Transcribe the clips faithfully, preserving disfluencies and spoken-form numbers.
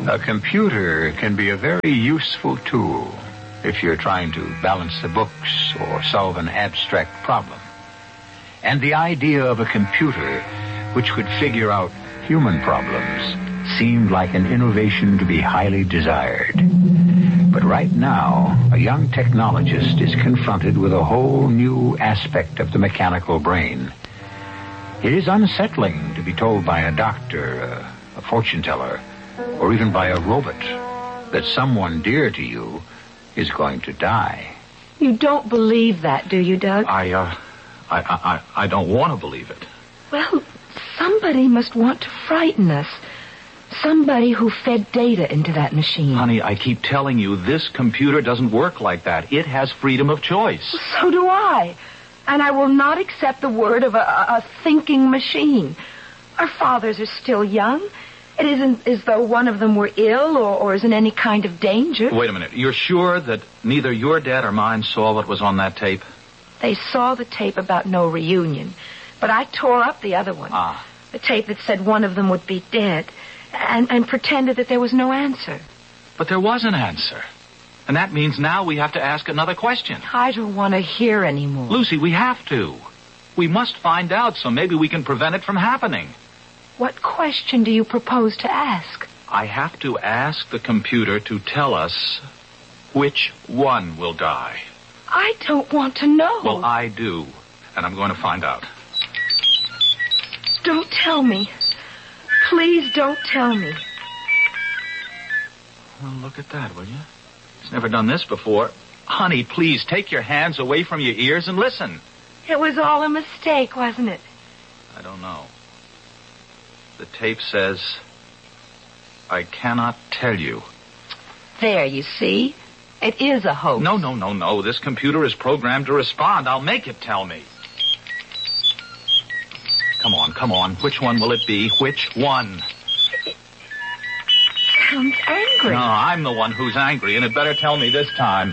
A computer can be a very useful tool if you're trying to balance the books or solve an abstract problem. And the idea of a computer which could figure out human problems seemed like an innovation to be highly desired. But right now, a young technologist is confronted with a whole new aspect of the mechanical brain. It is unsettling to be told by a doctor, a, a fortune teller, or even by a robot that someone dear to you is going to die. You don't believe that, do you, Doug? I, uh, I, I, I don't want to believe it. Well, somebody must want to frighten us. Somebody who fed data into that machine. Honey, I keep telling you, this computer doesn't work like that. It has freedom of choice. So do I. And I will not accept the word of a, a thinking machine. Our fathers are still young. It isn't as though one of them were ill or, or is in any kind of danger. Wait a minute. You're sure that neither your dad or mine saw what was on that tape? They saw the tape about no reunion. But I tore up the other one. Ah. The tape that said one of them would be dead. And, and pretended that there was no answer. But there was an answer. And that means now we have to ask another question. I don't want to hear anymore. Lucy, we have to. We must find out so maybe we can prevent it from happening. What question do you propose to ask? I have to ask the computer to tell us which one will die. I don't want to know. Well, I do. And I'm going to find out. Don't tell me. Please don't tell me. Well, look at that, will you? He's never done this before. Honey, please take your hands away from your ears and listen. It was all a mistake, wasn't it? I don't know. The tape says, I cannot tell you. There, you see? It is a hoax. No, no, no, no. This computer is programmed to respond. I'll make it tell me. Come on, come on. Which one will it be? Which one? It sounds angry. No, I'm the one who's angry, and it better tell me this time.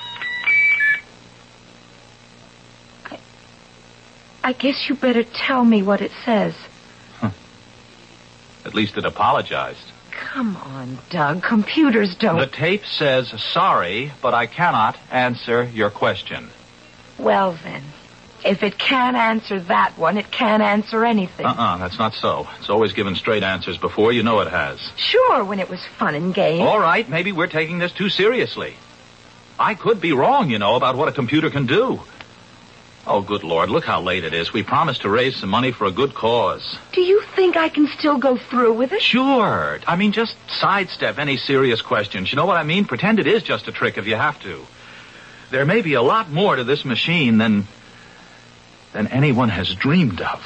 I, I guess you better tell me what it says. Huh. At least it apologized. Come on, Doug. Computers don't... The tape says, sorry, but I cannot answer your question. Well, then. If it can't answer that one, it can't answer anything. Uh-uh, that's not so. It's always given straight answers before. You know it has. Sure, when it was fun and games. All right, maybe we're taking this too seriously. I could be wrong, you know, about what a computer can do. Oh, good Lord, look how late it is. We promised to raise some money for a good cause. Do you think I can still go through with it? Sure. I mean, just sidestep any serious questions. You know what I mean? Pretend it is just a trick if you have to. There may be a lot more to this machine than... than anyone has dreamed of.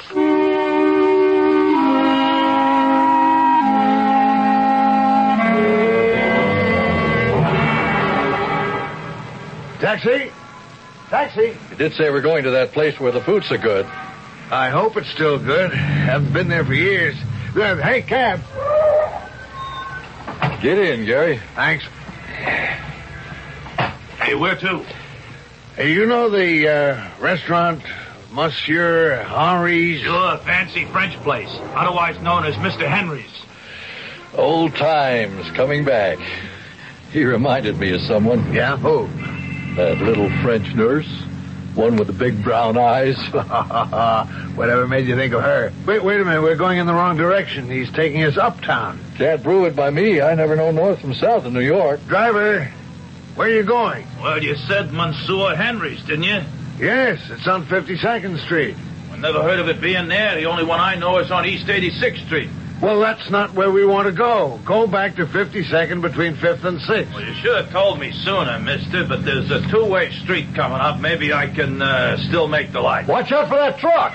Taxi? Taxi? You did say we're going to that place where the food's so good. I hope it's still good. Haven't been there for years. Uh, hey, cab. Get in, Gary. Thanks. Hey, where to? Hey, you know the uh, restaurant... Monsieur Henry's? Sure, fancy French place, otherwise known as Mister Henry's. Old times coming back. He reminded me of someone. Yeah, who? That little French nurse. One with the big brown eyes. Whatever made you think of her? Wait, wait a minute. We're going in the wrong direction. He's taking us uptown. Can't prove it by me. I never know north from south in New York. Driver, where are you going? Well, you said Monsieur Henry's, didn't you? Yes, it's on fifty-second Street. I never heard of it being there. The only one I know is on East eighty-sixth Street. Well, that's not where we want to go. Go back to fifty-second between fifth and sixth. Well, you should have told me sooner, mister, but there's a two-way street coming up. Maybe I can uh, still make the light. Watch out for that truck!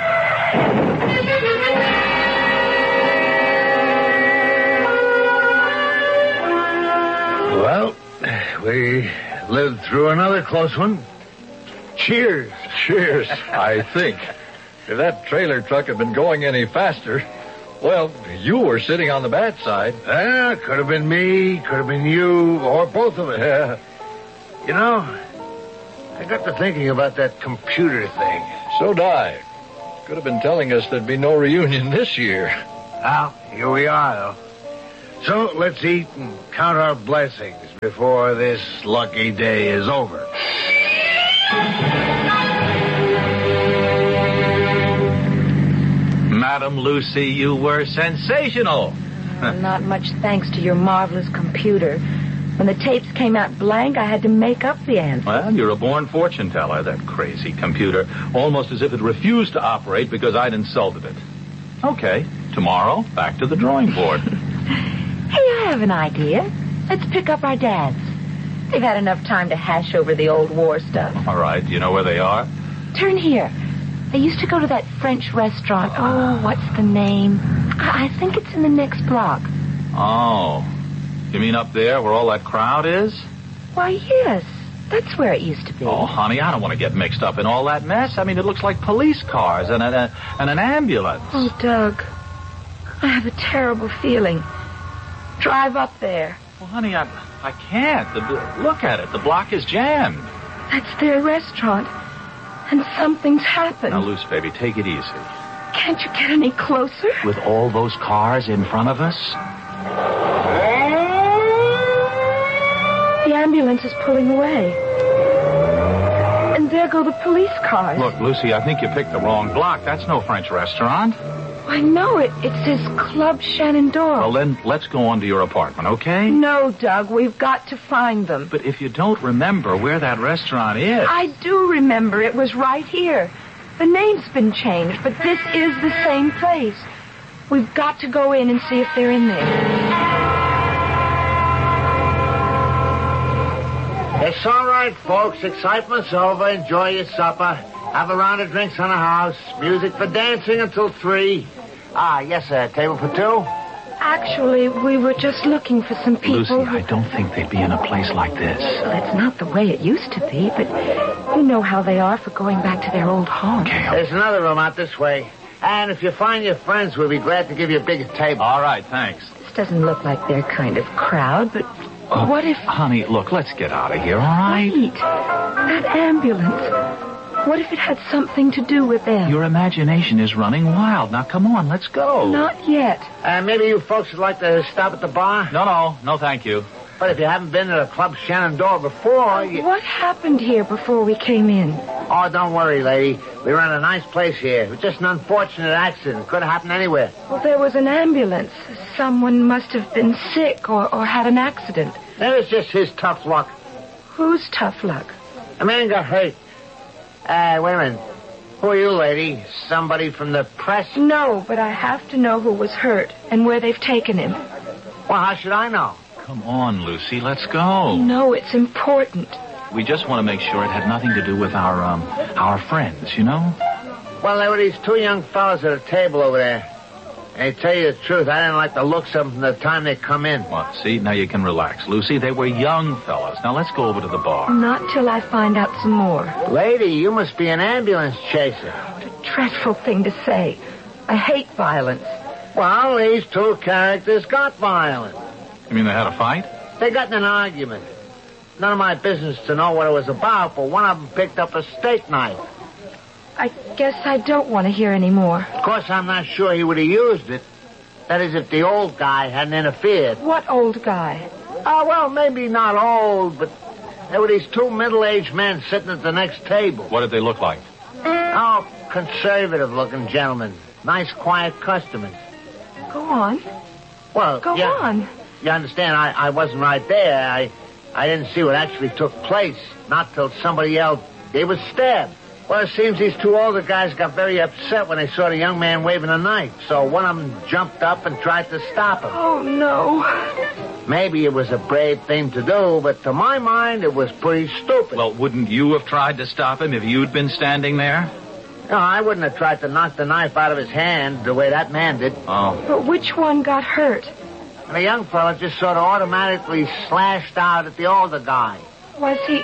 Well, we lived through another close one. Cheers. Cheers, I think. If that trailer truck had been going any faster, well, you were sitting on the bad side. Yeah, could have been me, could have been you, or both of us. Yeah. You know, I got to thinking about that computer thing. So did I. Could have been telling us there'd be no reunion this year. Well, here we are, though. So let's eat and count our blessings before this lucky day is over. Madam Lucy, you were sensational. Well, not much thanks to your marvelous computer. When the tapes came out blank, I had to make up the answer. Well, you're a born fortune teller, that crazy computer. Almost as if it refused to operate because I'd insulted it. Okay, tomorrow, back to the drawing board. Hey, I have an idea. Let's pick up our dads. They've had enough time to hash over the old war stuff. All right, do you know where they are? Turn here. They used to go to that French restaurant. Oh, what's the name? I, I think it's in the next block. Oh. You mean up there where all that crowd is? Why, yes. That's where it used to be. Oh, honey, I don't want to get mixed up in all that mess. I mean, it looks like police cars and, a, a, and an ambulance. Oh, Doug. I have a terrible feeling. Drive up there. Well, honey, I, I can't. The, the, look at it. The block is jammed. That's their restaurant. And something's happened. Now, Luce, baby, take it easy. Can't you get any closer? With all those cars in front of us? The ambulance is pulling away. And there go the police cars. Look, Lucy, I think you picked the wrong block. That's no French restaurant. I know it. It says Club Shenandoah. Well, then, let's go on to your apartment, okay? No, Doug. We've got to find them. But if you don't remember where that restaurant is... I do remember. It was right here. The name's been changed, but this is the same place. We've got to go in and see if they're in there. It's all right, folks. Excitement's over. Enjoy your supper. Have a round of drinks on the house. Music for dancing until three. Ah, yes, sir. Table for two? Actually, we were just looking for some people. Lucy, who... I don't think they'd be in a place like this. Well, it's not the way it used to be, but you know how they are for going back to their old home. Okay, okay. There's another room out this way. And if you find your friends, we'll be glad to give you a bigger table. All right, thanks. This doesn't look like their kind of crowd, but Uh, what if... Honey, look, let's get out of here, all right? Wait. That ambulance. What if it had something to do with them? Your imagination is running wild. Now, come on, let's go. Not yet. Uh, maybe you folks would like to stop at the bar? No, no, no, thank you. But if you haven't been to the Club Shenandoah before, you... What happened here before we came in? Oh, don't worry, lady. We run a nice place here. It was just an unfortunate accident. Could have happened anywhere. Well, there was an ambulance. Someone must have been sick or, or had an accident. That was just his tough luck. Who's tough luck? A man got hurt. Uh, wait a minute. Who are you, lady? Somebody from the press? No, but I have to know who was hurt and where they've taken him. Well, how should I know? Come on, Lucy, let's go. No, it's important. We just want to make sure it had nothing to do with our, um, our friends, you know? Well, there were these two young fellas at a table over there. And to tell you the truth, I didn't like the looks of them from the time they come in. Well, see, now you can relax. Lucy, they were young fellas. Now let's go over to the bar. Not till I find out some more. Lady, you must be an ambulance chaser. What a dreadful thing to say. I hate violence. Well, these two characters got violent. You mean they had a fight? They got in an argument. None of my business to know what it was about, but one of them picked up a steak knife. I guess I don't want to hear any more. Of course, I'm not sure he would have used it. That is, if the old guy hadn't interfered. What old guy? Oh, well, maybe not old, but there were these two middle-aged men sitting at the next table. What did they look like? Oh, conservative-looking gentlemen. Nice, quiet customers. Go on. Well, Go yeah, on. You understand, I, I wasn't right there. I, I didn't see what actually took place. Not till somebody yelled, they was stabbed. Well, it seems these two older guys got very upset when they saw the young man waving a knife. So one of them jumped up and tried to stop him. Oh, no. Maybe it was a brave thing to do, but to my mind, it was pretty stupid. Well, wouldn't you have tried to stop him if you'd been standing there? No, I wouldn't have tried to knock the knife out of his hand the way that man did. Oh. But which one got hurt? And the young fella just sort of automatically slashed out at the older guy. Was he...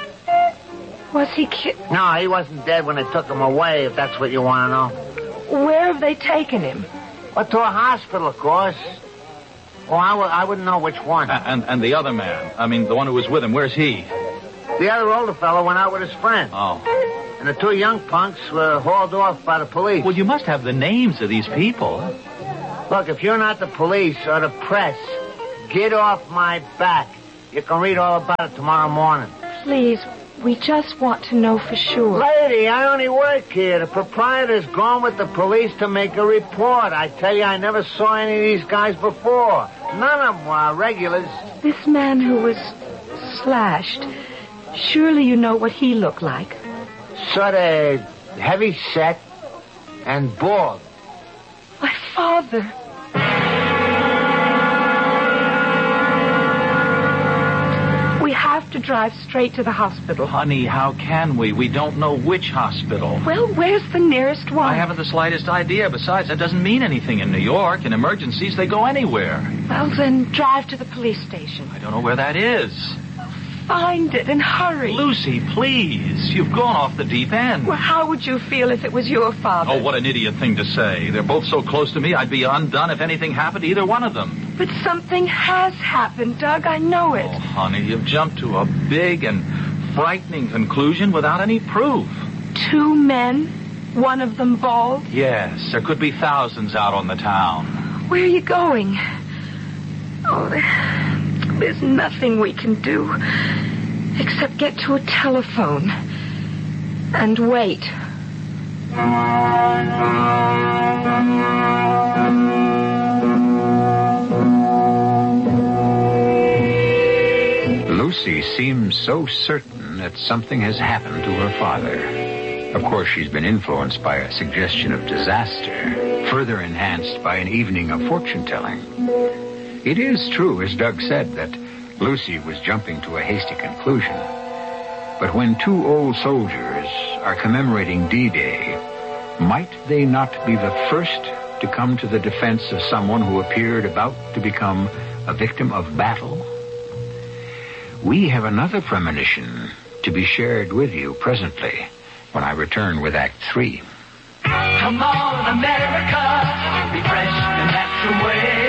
Was he ki- No, he wasn't dead when they took him away, if that's what you want to know. Where have they taken him? Well, to a hospital, of course. Well, I, w- I wouldn't know which one. Uh, and and the other man, I mean, the one who was with him, where's he? The other older fellow went out with his friend. Oh. And the two young punks were hauled off by the police. Well, you must have the names of these people. Look, if you're not the police or the press, Get off my back. You can read all about it tomorrow morning. Please, we just want to know for sure. Lady, I only work here. The proprietor's gone with the police to make a report. I tell you, I never saw any of these guys before. None of them were regulars. This man who was slashed, surely you know what he looked like. Sort of heavy set and bald. My father. We have to drive straight to the hospital. Honey, how can we? We don't know which hospital. Well, where's the nearest one? I haven't the slightest idea. Besides, that doesn't mean anything in New York. In emergencies, they go anywhere. Well, then drive to the police station. I don't know where that is. Find it and hurry. Lucy, please. You've gone off the deep end. Well, how would you feel if it was your father? Oh, what an idiot thing to say. They're both so close to me, I'd be undone if anything happened to either one of them. But something has happened, Doug. I know it. Oh, honey, you've jumped to a big and frightening conclusion without any proof. Two men, one of them bald? Yes, there could be thousands out on the town. Where are you going? Oh, there... There's nothing we can do except get to a telephone and wait. Lucy seems so certain that something has happened to her father. Of course, she's been influenced by a suggestion of disaster, further enhanced by an evening of fortune-telling. It is true, as Doug said, that Lucy was jumping to a hasty conclusion. But when two old soldiers are commemorating D-Day, might they not be the first to come to the defense of someone who appeared about to become a victim of battle? We have another premonition to be shared with you presently when I return with Act Three. Come on, America, refresh the natural way.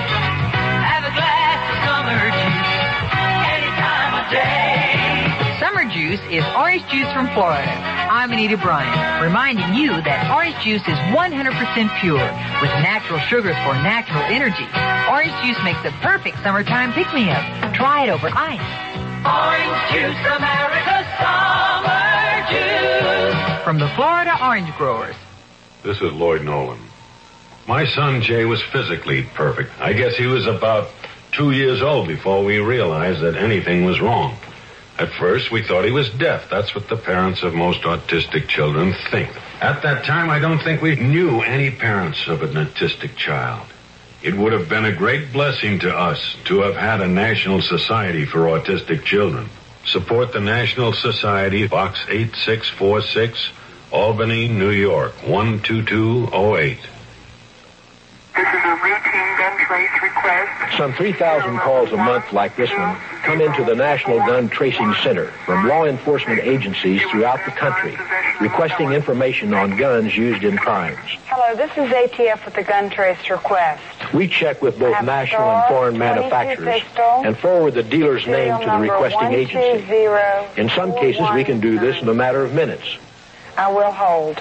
Summer juice is orange juice from Florida. I'm Anita Bryant, reminding you that orange juice is one hundred percent pure with natural sugars for natural energy. Orange juice makes the perfect summertime pick-me-up. Try it over ice. Orange juice, America's summer juice. From the Florida Orange Growers. This is Lloyd Nolan. My son Jay was physically perfect. I guess he was about two years old before we realized that anything was wrong. At first, we thought he was deaf. That's what the parents of most autistic children think. At that time, I don't think we knew any parents of an autistic child. It would have been a great blessing to us to have had a National Society for Autistic Children. Support the National Society, Box eight six four six, Albany, New York, one two two oh eight. This is a routine gun trace request. Some three thousand calls a month like this one come into the National Gun Tracing Center from law enforcement agencies throughout the country requesting information on guns used in crimes. Hello, this is A T F with the gun trace request. We check with both national and foreign manufacturers and forward the dealer's name to the requesting agency. In some cases, we can do this in a matter of minutes. I will hold.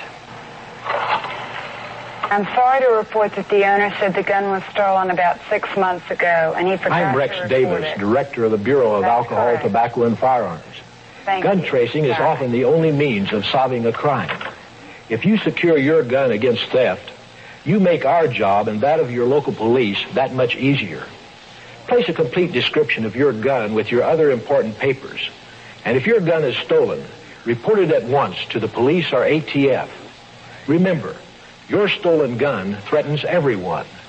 I'm sorry to report that the owner said the gun was stolen about six months ago, and he forgot I'm Rex to report Davis, it. Director of the Bureau of That's Alcohol, correct. Tobacco, and Firearms. Thank Gun you. tracing is Sorry. often the only means of solving a crime. If you secure your gun against theft, you make our job and that of your local police that much easier. Place a complete description of your gun with your other important papers. And if your gun is stolen, report it at once to the police or A T F. Remember, your stolen gun threatens everyone.